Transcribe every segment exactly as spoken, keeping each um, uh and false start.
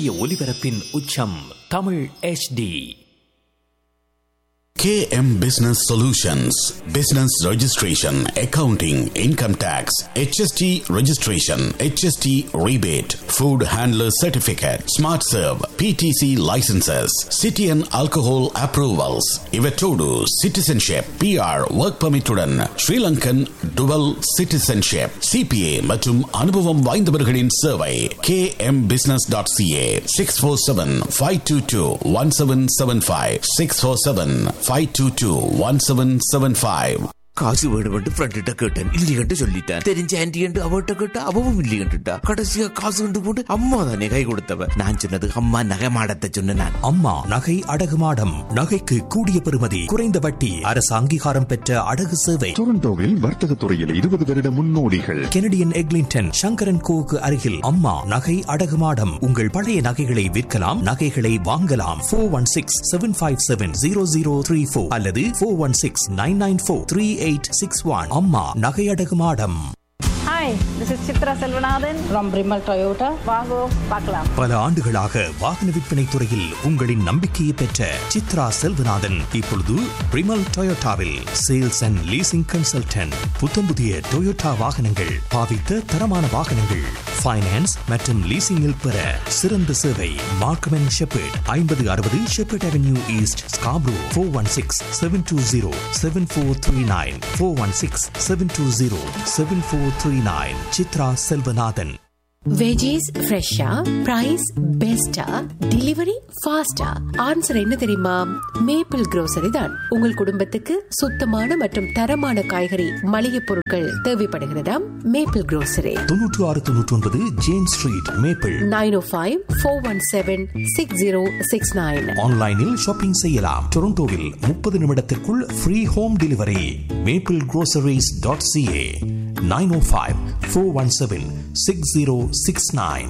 இந்திய ஒலிபரப்பின் உச்சம் Tamil H D. K M Business Solutions, Business Registration, Accounting, Income Tax, H S T Registration, H S T Rebate, Food Handler Certificate, Smart Serve, P T C Licenses, City and Alcohol Approvals, Ivetodu, Citizenship, P R, Work Permit உடன் Sri Lankan Dual Citizenship, C P A மற்றும் அனுபவம் வாய்ந்தவர்களின் சேவை. K M business dot c a six four seven, five two two, one seven seven five six four seven, five two two, one seven seven five. காசு வேணுமென்று ஃப்ரெண்ட்ட கேட்டேன், இல்லையென்று சொல்லிட்டேன். தெரிஞ்ச anti என்று அவட்ட கேட்டா அவவும் இல்லையென்றுட்டா. கடைசியா காசு கொண்டு போட்டு அம்மா தானே கை கொடுத்தவ. நான் சொன்னது அம்மா நகை மாடத்தை சொன்னேன். அம்மா நகை அடகு மாடம். நகைக்கு கூடிய பெறுமதி, குறைந்த வட்டி, அரசு அங்கீகாரம் பெற்ற அடகு சேவை. டொரண்டோவில் வர்த்தக துறையில் இருபது வருட முன்னோடிகள். கெனடியன் எக்லிங்டன் சங்கரன் கோவுக்கு அருகில் அம்மா நகை அடகு மாடம். உங்கள் பழைய நகைகளை விற்கலாம், நகைகளை வாங்கலாம். Four one six seven five seven zero zero three four அல்லது four one six nine nine four three eight six one. அம்மா நகை அடகு மாடம். Hi, this is Chitra Selvanathan from Brimal Toyota. வாங்கோ பார்க்கலாம். பல ஆண்டுகளாக வாகன விற்பனை துறையில் உங்களின் நம்பிக்கையை பெற்ற சித்ரா செல்வநாதன் இப்பொழுது பிரிமல் டொயோட்டாவில் சேல்ஸ் அண்ட் லீசிங் கன்சல்டன்ட். புத்தம் புதிய டொயோட்டா வாகனங்கள், பாவித்த தரமான வாகனங்கள், ஃபைனான்ஸ் மற்றும் லீசிங்கில் பெற சிறந்த சேவை. மார்க்கம் அண்ட் ஷெப்பர்ட், ஐம்பது அறுபது shepherd avenue east, Scarborough. Four one six seven two zero seven four three nine four one six seven two zero seven four three nine. Chitra Selvanathan. Veggies ஃப்ரெஷ்ஷா, பிரைஸ் பெஸ்டா, டெலிவரி ஃபாஸ்டா? Answer என்ன தெரியுமா? Maple grocery தான். உங்கள் குடும்பத்துக்கு சுத்தமான மற்றும் தரமான காய்கறி மளிகை பொருட்கள் தேவைப்படுகிறதா? Maple grocery. தொன்னூற்று ஆறு தொன்னூற்றி ஒன்பது ஜேம்ஸ் ஸ்ட்ரீட், மேப்பிள். நைன் ஓ five four one seven six zero six nine. ஆன்லைனில் ஷாப்பிங் செய்யலாம். டொரண்டோவில் முப்பது நிமிடத்திற்குள் free home delivery. Maple groceries dot c a nine oh five, four one seven, six zero six nine.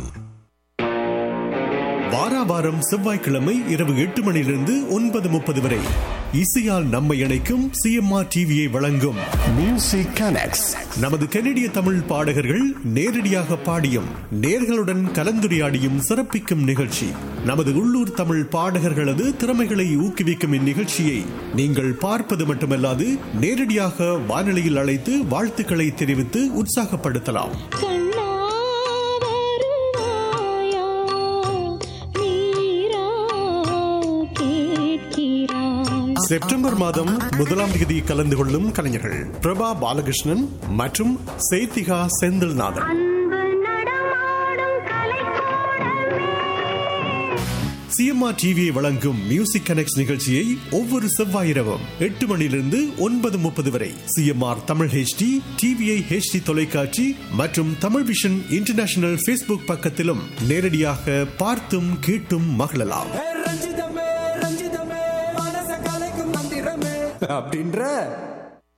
வாராவாரம் செவ்வாய்க்கிழமை இரவு எட்டு மணியிலிருந்து ஒன்பது முப்பது வரை இசையால் நம்மை இணைக்கும் சிஎம்ஆர் டிவியை வழங்கும் Music Connects. நமது கனடிய தமிழ் பாடகர்கள் நேரடியாக பாடியும் நேர்களுடன் கலந்துரையாடியும் சிறப்பிக்கும் நிகழ்ச்சி. நமது உள்ளூர் தமிழ் பாடகர்களது திறமைகளை ஊக்குவிக்கும் இந்நிகழ்ச்சியை நீங்கள் பார்ப்பது மட்டுமல்லாது நேரடியாக வானொலியில் அழைத்து வாழ்த்துக்களை தெரிவித்து உற்சாகப்படுத்தலாம். செப்டம்பர் மாதம் முதலாம் தேதி கலந்து கொள்ளும் கலைஞர்கள் பிரபா பாலகிருஷ்ணன் மற்றும் சேத்திகா செந்தில்நாதன். சிஎம்ஆர் டிவியை வழங்கும் மியூசிக் கனெக்ட் நிகழ்ச்சியை ஒவ்வொரு செவ்வாய் இரவும் எட்டு மணியிலிருந்து ஒன்பது முப்பது வரை CMR Tamil HD, TVI HD தொலைக்காட்சி மற்றும் தமிழ் விஷன் இன்டர்நேஷனல் ஃபேஸ்புக் பக்கத்திலும் நேரடியாக பார்த்தும் கேட்டும் மகிழலாம். அப்படின்ற